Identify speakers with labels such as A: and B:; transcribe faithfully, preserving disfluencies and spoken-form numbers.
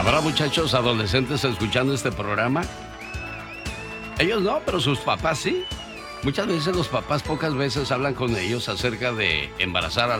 A: ¿Habrá muchachos adolescentes escuchando este programa? Ellos no, pero sus papás sí. Muchas veces los papás pocas veces hablan con ellos acerca de embarazar a